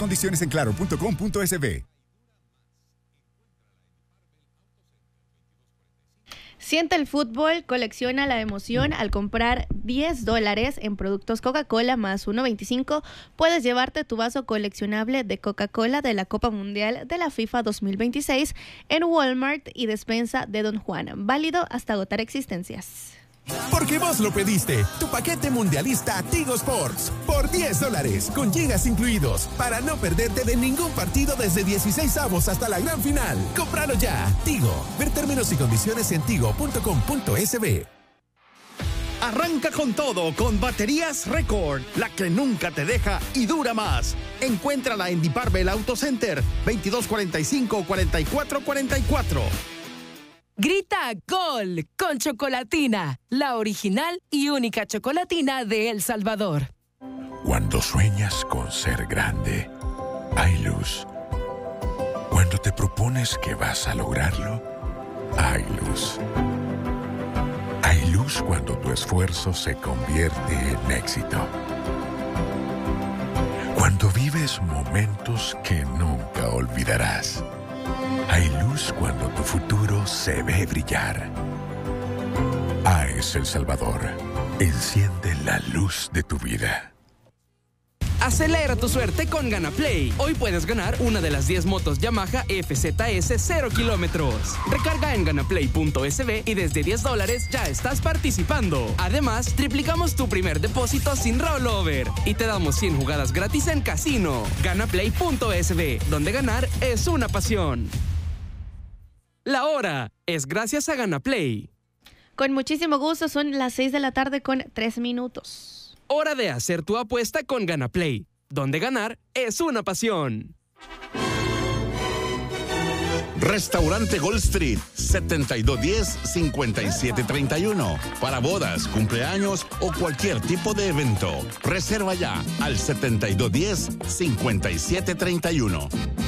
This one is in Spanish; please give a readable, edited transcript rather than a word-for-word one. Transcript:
Condiciones en claro.com.sb. Siente el fútbol, colecciona la emoción. Al comprar $10 en productos Coca-Cola más 1.25, puedes llevarte tu vaso coleccionable de Coca-Cola de la Copa Mundial de la FIFA 2026 en Walmart y despensa de Don Juan. Válido hasta agotar existencias. Porque vos lo pediste, tu paquete mundialista Tigo Sports, por $10, con gigas incluidos, para no perderte de ningún partido desde 16avos hasta la gran final. ¡Cómpralo ya! Tigo. Ver términos y condiciones en tigo.com.sb. Arranca con todo con Baterías Record, la que nunca te deja y dura más. Encuéntrala en Deep Barbell Auto Center, 2245-4444. Grita ¡Gol! Con Chocolatina, la original y única chocolatina de El Salvador. Cuando sueñas con ser grande, hay luz. Cuando te propones que vas a lograrlo, hay luz. Hay luz cuando tu esfuerzo se convierte en éxito. Cuando vives momentos que nunca olvidarás. Hay luz cuando tu futuro se ve brillar. AES El Salvador. Enciende la luz de tu vida. Acelera tu suerte con GanaPlay. Hoy puedes ganar una de las 10 motos Yamaha FZS 0 kilómetros. Recarga en ganaplay.sb y desde $10 ya estás participando. Además, triplicamos tu primer depósito sin rollover y te damos 100 jugadas gratis en casino. Ganaplay.sb, donde ganar es una pasión. La hora es gracias a GanaPlay. Con muchísimo gusto, son las 6 de la tarde con 3 minutos. Hora de hacer tu apuesta con GanaPlay, donde ganar es una pasión. Restaurante Gold Street, 7210-5731. Para bodas, cumpleaños o cualquier tipo de evento. Reserva ya al 7210-5731.